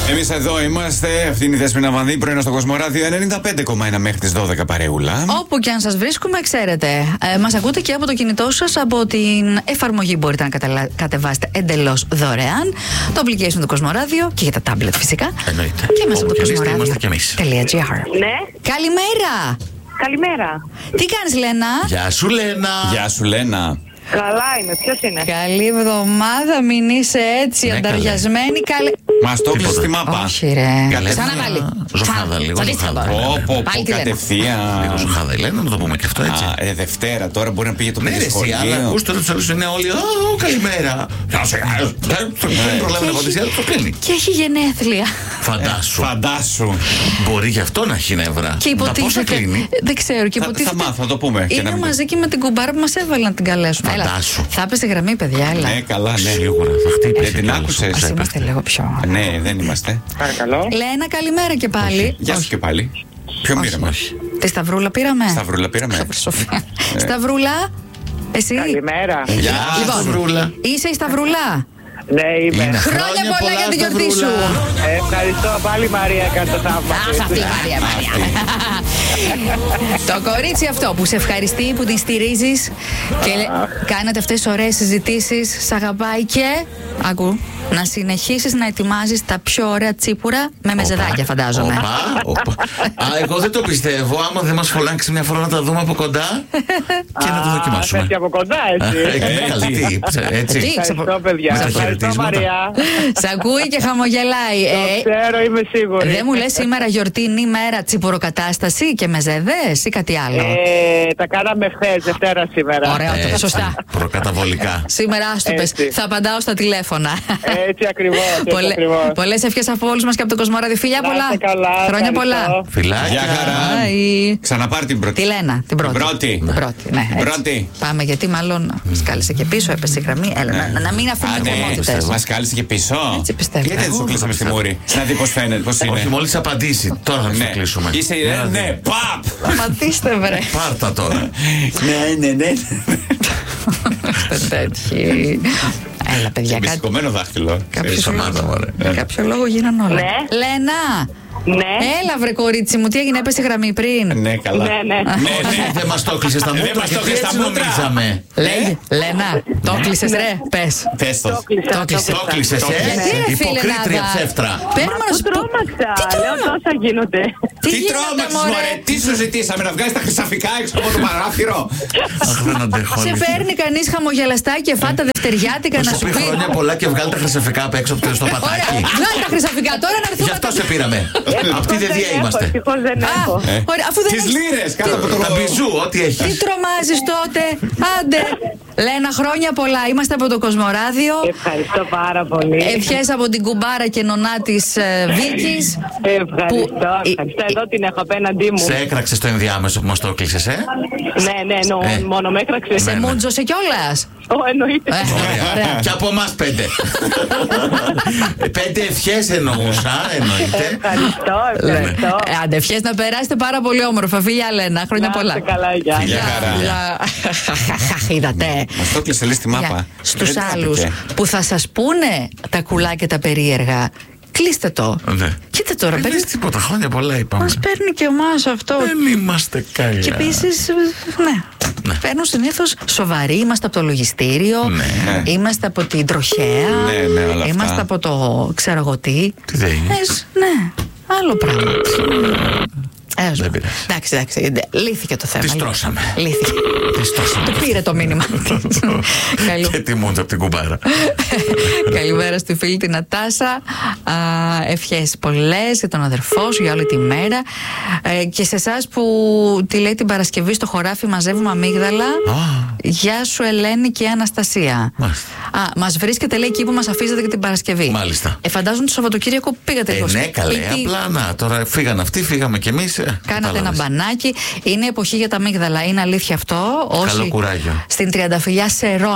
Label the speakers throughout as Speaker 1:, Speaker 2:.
Speaker 1: Εμείς εδώ είμαστε. Αυτή είναι η Δέσποινα Βανδύ, πρωινό στο Κοσμοράδιο 95,1 μέχρι τις 12 παρεούλα.
Speaker 2: Όπου και αν σας βρίσκουμε, ξέρετε, μας ακούτε και από το κινητό σας, από την εφαρμογή μπορείτε να κατεβάσετε εντελώς δωρεάν. Το application του Κοσμοράδιο και για τα tablet φυσικά.
Speaker 3: Εννοείται.
Speaker 2: Και μέσα από το
Speaker 3: Κοσμοράδιο.gr.
Speaker 2: Ναι. Καλημέρα.
Speaker 4: Καλημέρα.
Speaker 2: Τι κάνεις, Λένα?
Speaker 3: Γεια σου, Λένα.
Speaker 1: Γεια σου, Λένα.
Speaker 4: Καλά είμαι, ποιος είναι?
Speaker 2: Καλή εβδομάδα, μην είσαι έτσι
Speaker 3: Ναι,
Speaker 2: ανταριασμένη.
Speaker 1: Μας το έκλεισε στη μάπα.
Speaker 2: Όχι, ρε.
Speaker 3: Καλέ,
Speaker 2: Ξαναβάλει.
Speaker 3: ζωχάδα, λίγο ζωχάδα.
Speaker 1: Πω,
Speaker 2: Πάλι τη Λένα.
Speaker 1: κατευθείαν.
Speaker 3: Λίγο ζωχάδα, Λένα, να το πούμε και αυτό έτσι.
Speaker 1: Δευτέρα τώρα μπορεί να πήγε το
Speaker 3: Ναι,
Speaker 1: παιδί
Speaker 3: ρε, εσύ, αλλά
Speaker 1: σχολείο.
Speaker 3: ακούς τώρα τους άλλους είναι όλοι. Καλημέρα. Δεν προλάβει να απαντήσει, αλλά το κλείνει.
Speaker 2: Και έχει γενέθλια.
Speaker 3: Φαντάσου. Μπορεί γι' αυτό να έχει νεύρα.
Speaker 2: Και
Speaker 3: Τα πόσα
Speaker 2: υποτίθεται.
Speaker 3: κλείνει.
Speaker 2: Δεν ξέρω. Και
Speaker 1: Θα
Speaker 2: υποτίθεται.
Speaker 1: μάθω, θα το πούμε. και να
Speaker 2: Είναι
Speaker 1: μην το-
Speaker 2: μαζί και με την κουμπάρα που μας έβαλε να την καλέσουμε. Έλα,
Speaker 3: Φαντάσου.
Speaker 2: θα έπεσε γραμμή, παιδιά, έλα.
Speaker 1: Ναι, καλά, ναι.
Speaker 3: Σίγουρα θα χτύπησε.
Speaker 1: την
Speaker 3: κιόλας.
Speaker 1: άκουσες?
Speaker 2: Ας είμαστε λίγο πιο.
Speaker 1: Ναι, δεν είμαστε.
Speaker 4: Παρακαλώ.
Speaker 2: Λένα, καλημέρα και πάλι.
Speaker 1: Γεια σου και πάλι. Ποιο
Speaker 2: Όχι.
Speaker 1: πήραμε?
Speaker 2: Τη Σταυρούλα πήραμε.
Speaker 1: Σταυρούλα πήραμε.
Speaker 2: Σοφία. Σταυρούλα, εσύ.
Speaker 4: Καλημέρα.
Speaker 1: Γεια
Speaker 2: Λοιπόν,
Speaker 3: Σταυρούλα.
Speaker 2: είσαι η Σταυρούλα.
Speaker 4: Ναι, είμαι.
Speaker 3: Είναι.
Speaker 2: Χρόνια πολλά για την γιορτή σου.
Speaker 3: Σταυρούλα.
Speaker 4: Ευχαριστώ πάλι η Μαρία, έκανε το θαύμα.
Speaker 2: Αχ, αυτή η Μαρία. Το κορίτσι αυτό που σε ευχαριστεί, που την στηρίζεις και κάνετε αυτές τις ωραίες συζητήσεις, σ' αγαπάει και, άκου, να συνεχίσεις να ετοιμάζεις τα πιο ωραία τσίπουρα με μεζεδάκια, φαντάζομαι.
Speaker 3: Οπα. Α, εγώ δεν το πιστεύω. Άμα δεν μας φωνάξει μια φορά να τα δούμε από κοντά και να το δοκιμάσουμε.
Speaker 4: Πέφτει από κοντά, έτσι.
Speaker 3: Καλά, έτσι.
Speaker 2: Τι,
Speaker 4: Ευχαριστώ, παιδιά.
Speaker 3: Με τα
Speaker 4: Ευχαριστώ,
Speaker 3: χαιρετίσματα.
Speaker 4: Μαρία.
Speaker 2: Σ' ακούει και χαμογελάει.
Speaker 4: Το ξέρω, είμαι σίγουρη.
Speaker 2: Δεν μου λες σήμερα γιορτινή μέρα τσιπουροκατάσταση και μεζεδές ή κάτι άλλο?
Speaker 4: Τα κάναμε χθες, Δευτέρα σήμερα.
Speaker 2: Ωραία, σωστά.
Speaker 3: Προκαταβολικά.
Speaker 2: Σήμερα άστο πες.
Speaker 4: Έτσι.
Speaker 2: Θα απαντάω στα τηλέφωνα.
Speaker 4: Έτσι ακριβώς.
Speaker 2: Πολλές ευχές από όλους μας και από το Κοσμοράδιο. Φιλιά
Speaker 4: Να
Speaker 2: πολλά.
Speaker 4: είστε καλά,
Speaker 2: Χρόνια
Speaker 4: ευχαριστώ.
Speaker 2: πολλά.
Speaker 3: Φιλάκια.
Speaker 1: Γεια χαρά.
Speaker 2: Bye.
Speaker 1: Ξαναπάρει την πρώτη.
Speaker 2: Τη Λένα, την πρώτη.
Speaker 1: Πρώτη.
Speaker 2: Την πρώτη, ναι. έτσι.
Speaker 1: Πρώτη.
Speaker 2: Πάμε, γιατί μάλλον μας κάλεσε και πίσω, έπεσε η γραμμή. Έλα, να μην αφήνουμε χωμότητες.
Speaker 1: Μας κάλεσε και πίσω.
Speaker 2: Έτσι πιστεύω.
Speaker 1: Γιατί δεν σου κλείσαμε στη μούρη? Να δει πώς φαίνεται, πώς είναι.
Speaker 3: Όχι, μόλις απαντήσει. Τώρα θα το κλείσουμε.
Speaker 1: Είσαι η Ρένα, ναι, παπ!
Speaker 2: Σταματήστε, βρε.
Speaker 3: Πάρτα τώρα.
Speaker 1: Ναι.
Speaker 2: Είστε τέτοιοι. Έλα, παιδιά, κάτι.
Speaker 1: Σηκωμένο δάχτυλο.
Speaker 2: Κάποιος
Speaker 3: Σαμάτα,
Speaker 2: λόγο-
Speaker 3: μωρέ.
Speaker 2: κάποιο λόγο γίνανε όλα.
Speaker 4: Ναι.
Speaker 2: Λένα!
Speaker 4: Ναι.
Speaker 2: Έλα, βρε κορίτσι μου, τι έγινε, έπεσε η γραμμή πριν.
Speaker 1: Ναι, καλά.
Speaker 4: Ναι.
Speaker 3: Δεν μας το έκλεισε στα
Speaker 1: Δεν
Speaker 3: μούτρα
Speaker 1: μας
Speaker 3: και
Speaker 1: το έκλεισε
Speaker 3: έτσι
Speaker 1: στα μούτρα.
Speaker 3: νομίζαμε.
Speaker 2: Λέγε, Λένα, το κλείσες ρε, πες.
Speaker 1: Πες το.
Speaker 4: Το κλείσα.
Speaker 3: Το έκλεισες,
Speaker 2: Γιατί ρε φίλε
Speaker 3: Υποκρίτρια
Speaker 2: Νάδα?
Speaker 3: ψεύτρα.
Speaker 2: Παίρνουμε να σου πω.
Speaker 4: Τρόμαξα.
Speaker 2: Τι
Speaker 4: Λέω
Speaker 2: τρώμα?
Speaker 4: τόσα γίνονται.
Speaker 1: Τι
Speaker 2: γίνεται,
Speaker 1: τρόμαξες,
Speaker 2: μωρέ?
Speaker 1: μωρέ, τι σου ζητήσαμε, να βγάλεις τα χρυσαφικά έξω από το παράθυρο?
Speaker 3: Αχ, δεν αντέχω.
Speaker 2: Σε
Speaker 3: αλήθεια.
Speaker 2: παίρνει κανείς χαμογελαστά και φάτα δευτεριάτικα
Speaker 3: Θα
Speaker 2: να
Speaker 3: σου
Speaker 2: σου
Speaker 3: πει
Speaker 2: πει.
Speaker 3: χρόνια πολλά και βγάλει τα χρυσαφικά απ' έξω από το
Speaker 2: Ωραία,
Speaker 3: πατάκι.
Speaker 2: βγάλει τα χρυσαφικά τώρα να
Speaker 3: Γι'
Speaker 2: έρθουμε.
Speaker 3: αυτό σε πήραμε. Απ' τη δεδία είμαστε.
Speaker 4: Ευτυχώς δεν
Speaker 2: Α,
Speaker 4: έχω.
Speaker 2: ωραία, αφού δεν
Speaker 1: Τις
Speaker 2: έχεις-
Speaker 1: λίρες κάτω από το
Speaker 3: Τα μπιζού, ό,τι
Speaker 2: Τι
Speaker 3: έχεις.
Speaker 2: τρομάζεις τότε, άντε. Λένα, χρόνια πολλά, είμαστε από το Κοσμοράδιο.
Speaker 4: Ευχαριστώ πάρα πολύ.
Speaker 2: Ευχές από την κουμπάρα και νονά της Βίκης.
Speaker 4: Ευχαριστώ. Εδώ την έχω απέναντί μου.
Speaker 3: Σε έκραξε το ενδιάμεσο που μας το έκλεισες,
Speaker 4: Ναι, μόνο με έκραξε.
Speaker 2: Σε μούντζωσε κιόλας.
Speaker 4: Εννοείται.
Speaker 2: Ωραία.
Speaker 3: Και από εμάς 5. 5 ευχές εννοούσα, εννοείται.
Speaker 4: Ευχαριστώ.
Speaker 2: Άντε, ευχές να περάσετε πάρα πολύ όμορφα. Φιλιά, Λένα, χρόνια πολλά.
Speaker 4: Να είστε καλά, γεια.
Speaker 1: Γεια χαρά.
Speaker 2: Είδατε.
Speaker 1: Μας το έκλεισε, λέει, στη μάπα.
Speaker 2: Στους
Speaker 1: Δεν
Speaker 2: άλλους
Speaker 1: τράπηκε.
Speaker 2: που θα σας πούνε τα κουλάκια τα περίεργα, κλείστε το.
Speaker 3: Ναι.
Speaker 2: Κοίτα τώρα,
Speaker 3: Εμείς τίποτα, χρόνια πολλά είπαμε.
Speaker 2: μας παίρνει και εμάς αυτό.
Speaker 3: Δεν είμαστε καλά.
Speaker 2: Και επίσης, ναι. Παίρνουν συνήθως σοβαροί. Είμαστε από το λογιστήριο,
Speaker 1: Ναι.
Speaker 2: είμαστε από την τροχέα,
Speaker 1: Ναι, όλα αυτά.
Speaker 2: είμαστε από το ξέρω εγώ τι.
Speaker 3: Τι δεν είναι.
Speaker 2: Ναι, άλλο πράγμα.
Speaker 3: Δεν πειράζει.
Speaker 2: Εντάξει, λύθηκε το θέμα.
Speaker 3: Τις τρώσαμε.
Speaker 2: Λύθηκε.
Speaker 3: Τις τρώσαμε.
Speaker 2: Το πήρε το μήνυμα.
Speaker 3: Και τιμούνται από την κουμπάρα.
Speaker 2: Καλημέρα στη φίλη την Νατάσα. Ευχές πολλές για τον αδερφό σου για όλη τη μέρα. Και σε εσάς που τη λέει την Παρασκευή στο χωράφι μαζεύουμε αμύγδαλα. Γεια σου Ελένη και Αναστασία.
Speaker 3: Μάλιστα.
Speaker 2: Μας βρίσκεται, λέει, εκεί που μας αφήσατε και την Παρασκευή.
Speaker 3: Μάλιστα.
Speaker 2: Φαντάζομαι το Σαββατοκύριακο πήγατε λίγο
Speaker 3: Ναι, καλέ,
Speaker 2: σπίτι,
Speaker 3: απλά να, τώρα φύγαν αυτοί, φύγαμε κι εμείς.
Speaker 2: κάνατε ένα μπανάκι. Είναι εποχή για τα αμύγδαλα. Είναι αλήθεια αυτό.
Speaker 3: Καλό κουράγιο.
Speaker 2: Στην Τριανταφυλιά Σερών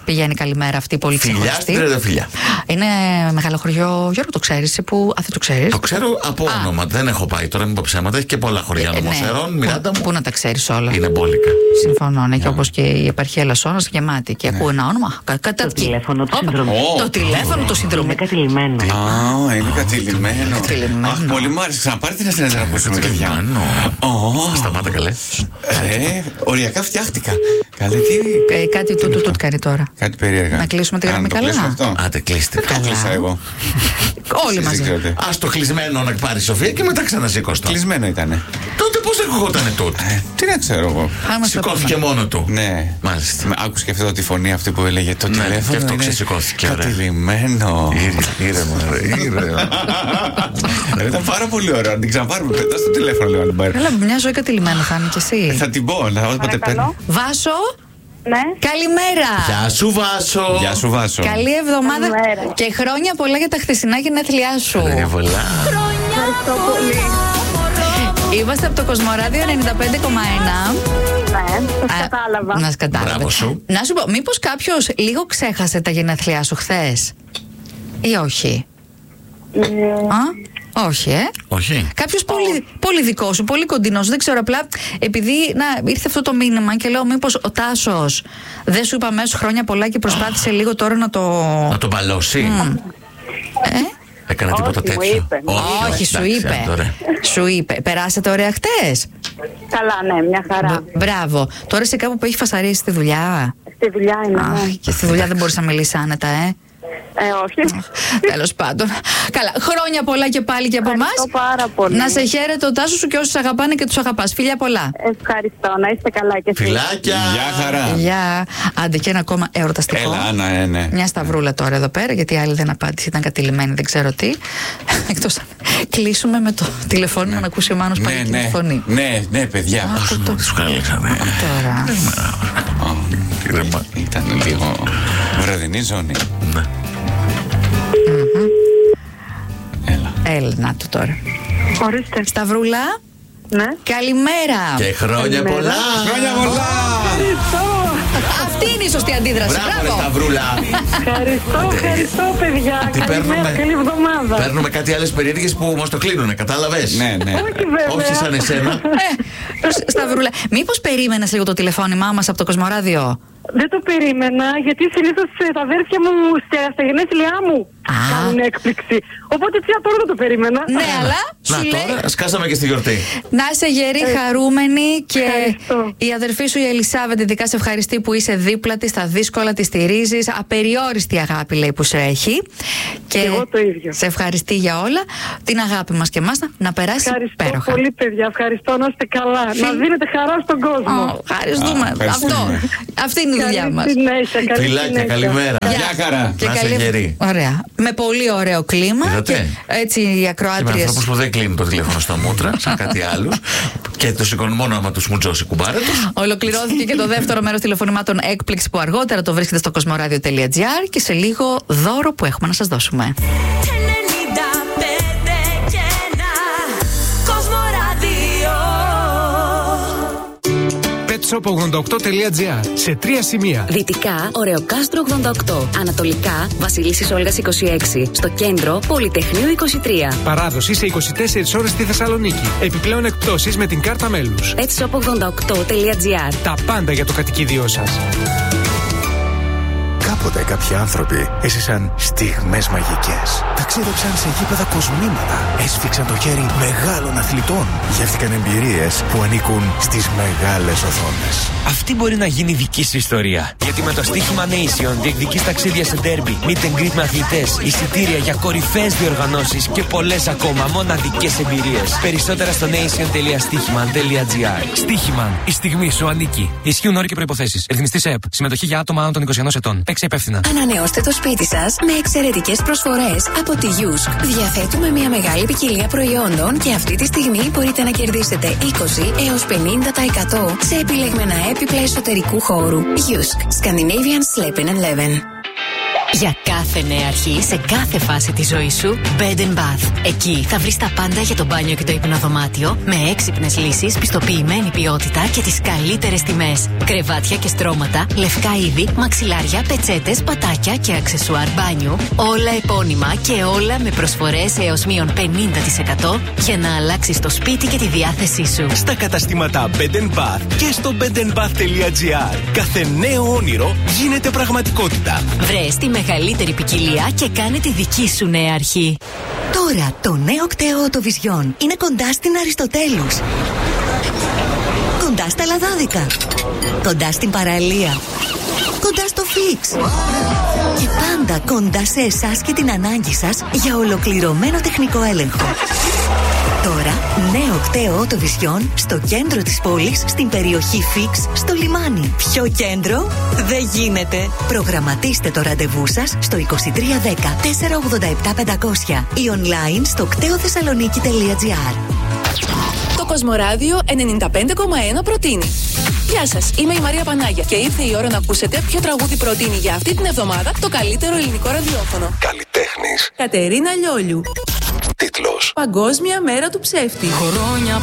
Speaker 2: πηγαίνει καλημέρα αυτή η πολύ ξεχωριστή.
Speaker 3: Φιλιά στην Τρενταφυλλιά.
Speaker 2: Είναι μεγάλο χωριό, Γιώργο, το ξέρεις? Που... δεν το ξέρεις?
Speaker 3: Το ξέρω από όνομα. Δεν έχω πάει τώρα, μην πω ψέματα. Έχει και πολλά χωριά νομοσερών. Μιράντα μου.
Speaker 2: Πού να τα ξέρεις όλα.
Speaker 3: Είναι μπόλικα.
Speaker 2: Συμφωνώ, ναι, και όπως και η επαρχία Ελασσόνας γεμάτη. Και ακούω ένα όνομα.
Speaker 5: Το τηλέφωνο του συνδρομητή.
Speaker 2: Το τηλέφωνο του συνδρομητή.
Speaker 5: Είναι κατηλημένο.
Speaker 1: Είναι κατηλημένο. Αχ, πολύ μου άρεσε. Ξαναπάρτε την αστυνομία να ακούσουμε, παιδιά.
Speaker 3: Σταμάτα καλέ.
Speaker 1: Οριακά φτιάχτηκα. Καλέ,
Speaker 2: κάτι τούτ κάνει τώρα.
Speaker 1: Κάτι περίεργα.
Speaker 2: Να κλείσουμε τη γραμμή καλά.
Speaker 3: Άντε, κλείστε.
Speaker 1: Το κλείσα εγώ.
Speaker 2: Όλοι μαζί.
Speaker 3: Ας το κλεισμένο να πάρει η Σοφία και μετά ξανασήκωστο.
Speaker 1: Κλεισμένο ήτανε.
Speaker 3: Τότε πώς ακουγότανε τότε?
Speaker 1: Τι να ξέρω εγώ.
Speaker 3: Σηκώθηκε μόνο του.
Speaker 1: Ναι.
Speaker 3: Μάλιστα.
Speaker 1: Άκουσε και αυτό τη φωνή αυτή που έλεγε το τηλέφωνο.
Speaker 3: Και αυτό ξεσηκώθηκε.
Speaker 1: Κατηλημένο.
Speaker 3: Ήρεμα.
Speaker 1: Ήταν πάρα πολύ ωραίο. Αν την ξαναπάρουμε, πετά στο τηλέφωνο λίγο να την πάρει.
Speaker 2: Καλά, μια ζωή κατηλημένο θα είναι κι εσύ.
Speaker 1: Θα την πω, όποτε παίρνω.
Speaker 2: Βάσο.
Speaker 4: Ναι.
Speaker 2: Καλημέρα.
Speaker 3: Γεια σου, Βάσο.
Speaker 1: Γεια σου, Βάσο.
Speaker 2: Καλή εβδομάδα.
Speaker 4: Καλημέρα.
Speaker 2: Και χρόνια πολλά για τα χθεσινά γενέθλιά σου.
Speaker 3: Πολλά.
Speaker 4: Ευχαριστώ πολύ.
Speaker 2: Είμαστε από το Κοσμοράδιο 95,1.
Speaker 4: Ναι, σας κατάλαβα.
Speaker 2: Να κατάλαβα.
Speaker 3: Μπράβο σου.
Speaker 2: Να σου πω, μήπως κάποιος λίγο ξέχασε τα γενέθλιά σου χθες? Ή όχι? Όχι,
Speaker 3: Όχι.
Speaker 2: Κάποιος πολύ δικό σου, πολύ κοντινός, δεν ξέρω, απλά επειδή ήρθε αυτό το μήνυμα και λέω μήπως ο Τάσος δεν σου είπε αμέσως χρόνια πολλά και προσπάθησε λίγο τώρα να το...
Speaker 3: Να τον παλώσει. Έκανα τίποτα
Speaker 4: Όχι, μου
Speaker 3: τέτοιο?
Speaker 4: είπε.
Speaker 2: Όχι, σου είπε. Σου είπε. Περάσατε ωραία χτες?
Speaker 4: Καλά, ναι, μια χαρά.
Speaker 2: Μπράβο. Τώρα είσαι κάπου που έχει φασαρίσει στη δουλειά?
Speaker 4: Στη δουλειά είναι, ναι.
Speaker 2: Και στη δουλειά δεν μπορείς να μιλήσεις άνετα,
Speaker 4: Όχι.
Speaker 2: Τέλος πάντων. Καλά. Χρόνια πολλά και πάλι και από εμάς.
Speaker 4: Ευχαριστώ πάρα πολύ.
Speaker 2: Να σε χαίρεται ο Τάσος σου και όσους αγαπάνε και τους αγαπάς. Φιλιά πολλά.
Speaker 4: Ευχαριστώ, να είστε καλά και εσείς.
Speaker 3: Φιλάκια.
Speaker 1: Γεια χαρά.
Speaker 2: Γεια. Άντε και ένα ακόμα εορταστικό.
Speaker 1: Έλα, ναι.
Speaker 2: Μια σταυρούλα τώρα εδώ πέρα, γιατί η άλλη δεν απάντησε, ήταν κατηλημένη, δεν ξέρω τι. Εκτός αν κλείσουμε με το τηλεφώνημα να ακούσει ο Μάνος πάλι και τη φωνή.
Speaker 1: Ναι, παιδιά.
Speaker 3: Σου χάλεξανε.
Speaker 2: Τώρα.
Speaker 1: Ήταν λίγο βραδινή ζώνη.
Speaker 3: Ναι.
Speaker 2: Έλα, να το τώρα.
Speaker 4: Ορίστε.
Speaker 2: Σταυρούλα.
Speaker 4: Ναι.
Speaker 2: Καλημέρα.
Speaker 3: Και χρόνια πολλά.
Speaker 1: Χρόνια πολλά.
Speaker 2: Αυτή είναι η σωστή αντίδραση.
Speaker 3: Μπράβο, ρε
Speaker 2: Μπράβο.
Speaker 3: Σταυρούλα.
Speaker 4: Ευχαριστώ, παιδιά. Καλημέρα, καλή εβδομάδα.
Speaker 3: Παίρνουμε κάτι άλλες περίεργες που μας το κλείνουνε, κατάλαβες?
Speaker 1: Ναι.
Speaker 4: Όχι, βέβαια.
Speaker 3: Όχι σαν εσένα.
Speaker 2: Σταυρούλα, μήπως περίμενες λίγο το τηλεφώνημά μας από το Κοσμοράδιο?
Speaker 4: Δεν το περίμενα, γιατί συνήθως τα αδέρφια μου στα γενέθλιά μου κάνουν έκπληξη. Οπότε πια τώρα δεν το περίμενα.
Speaker 2: Ναι, αλλά
Speaker 3: Να
Speaker 2: σου λέει
Speaker 3: τώρα, σκάσαμε και στη γιορτή.
Speaker 2: να είσαι γερή, χαρούμενη και
Speaker 4: Ευχαριστώ.
Speaker 2: η αδερφή σου η Ελισάβετ ειδικά σε ευχαριστεί που είσαι δίπλα της, στα δύσκολα τη στηρίζεις, απεριόριστη αγάπη λέει που σου έχει. Και
Speaker 4: εγώ το ίδιο.
Speaker 2: σε ευχαριστεί για όλα. Την αγάπη μας και εμάς να περάσει
Speaker 4: Ευχαριστώ
Speaker 2: υπέροχα.
Speaker 4: πολύ, παιδιά. Ευχαριστώ, να είστε καλά. Να δίνετε χαρά στον κόσμο.
Speaker 2: Ευχαριστούμε.
Speaker 1: ευχαριστούμε.
Speaker 2: Αυτή είναι η δουλειά
Speaker 4: Καλή
Speaker 2: μας.
Speaker 4: συνέχεια, καλή
Speaker 3: Φιλάκια,
Speaker 4: συνέχεια.
Speaker 3: καλημέρα.
Speaker 1: Γεια χαρά.
Speaker 2: Και
Speaker 3: Να είσαι γερή.
Speaker 2: Ωραία. Με πολύ ωραίο κλίμα.
Speaker 3: Είδατε?
Speaker 2: Και έτσι οι
Speaker 3: Και με
Speaker 2: ακροάτριες.
Speaker 3: ανθρώπους που δεν κλείνουν το τηλέφωνο στα μούτρα, σαν κάτι άλλους. Και το σηκώνουν μόνο άμα τους μουτζώσει κουμπάρα τους.
Speaker 2: Ολοκληρώθηκε και το δεύτερο μέρος τηλεφωνημάτων έκπληξη που αργότερα το βρίσκεται στο κοσμοradio.gr και σε λίγο δώρο που έχουμε να σας δώσουμε.
Speaker 6: petshop88.gr σε 3 σημεία.
Speaker 7: Δυτικά, Ωρεοκάστρο 88. Ανατολικά, Βασιλίσσης Όλγας 26. Στο κέντρο, Πολυτεχνείου 23.
Speaker 6: Παράδοση σε 24 ώρες στη Θεσσαλονίκη. Επιπλέον εκπτώσεις με την κάρτα μέλους.
Speaker 7: petshop88.gr.
Speaker 6: Τα πάντα για το κατοικίδιό σας.
Speaker 8: Κάποτε κάποιοι άνθρωποι έζησαν στιγμές μαγικές. Ταξίδεψαν σε γήπεδα κοσμήματα. Έσφιξαν το χέρι μεγάλων αθλητών. Γεύτηκαν εμπειρίες που ανήκουν στις μεγάλες οθόνες.
Speaker 9: Αυτή μπορεί να γίνει δική σου ιστορία. Γιατί με το στοίχημα Nation διεκδικείς ταξίδια σε ντέρμπι, meet and greet με αθλητές, εισιτήρια για κορυφαίες διοργανώσεις και πολλές ακόμα μοναδικές εμπειρίες. Περισσότερα στο nation.stichiman.gr.
Speaker 6: Στοίχημαν. Η στιγμή σου ανήκει.
Speaker 9: Ισχύουν όροι και προϋποθέσεις. Ρυθμιστής ΕΕΠ. Συμμετοχή για άτομα άνω των 21 ετών. Παίξε υπεύθυνα.
Speaker 7: Ανανεώστε το σπίτι σας με εξαιρετικές προσφορές από τη Yusk. Διαθέτουμε μια μεγάλη ποικιλία προϊόντων και αυτή τη στιγμή μπορείτε να κερδίσετε 20 έως 50% σε επιλεγμένα έπιπλα εσωτερικού χώρου. Yusk. Scandinavian Sleeping and Leven. Για κάθε νέα αρχή, σε κάθε φάση της ζωής σου, Bed & Bath. Εκεί θα βρεις τα πάντα για το μπάνιο και το υπνοδωμάτιο, με έξυπνες λύσεις, πιστοποιημένη ποιότητα και τις καλύτερες τιμές. Κρεβάτια και στρώματα, λευκά είδη, μαξιλάρια, πετσέτες, πατάκια και αξεσουάρ μπάνιου. Όλα επώνυμα και όλα με προσφορές έως μείον 50% για να αλλάξεις το σπίτι και τη διάθεσή σου.
Speaker 10: Στα καταστήματα Bed & Bath και στο bedandbath.gr. Κάθε νέο όνειρο γίνεται πραγματικότητα.
Speaker 7: Βρες τη μεγαλύτερη ποικιλία και κάνε τη δική σου νέα αρχή. Τώρα το νέο κτέο Οτοβιζιόν είναι κοντά στην Αριστοτέλους. Κοντά στα Λαδάδικα. Κοντά στην παραλία. Κοντά στο Φίξ. Και πάντα κοντά σε εσάς και την ανάγκη σας για ολοκληρωμένο τεχνικό έλεγχο. Τώρα, νέο κτέο Οτοβιζιόν στο κέντρο της πόλης, στην περιοχή Φίξ, στο λιμάνι. Πιο κέντρο δεν γίνεται. Προγραμματίστε το ραντεβού σας στο 2310 487 500 ή online στο κτέοθεσσαλονίκη.gr.
Speaker 11: Το Κοσμοράδιο 95,1 προτείνει. Γεια σας, είμαι η Μαρία Πανάγια και ήρθε η ώρα να ακούσετε ποιο τραγούδι προτείνει για αυτή την εβδομάδα το καλύτερο ελληνικό ραδιόφωνο.
Speaker 8: Καλλιτέχνης.
Speaker 11: Κατερίνα Λιόλιου.
Speaker 8: Τίτλος:
Speaker 11: Παγκόσμια μέρα του ψεύτη.
Speaker 12: Χρόνια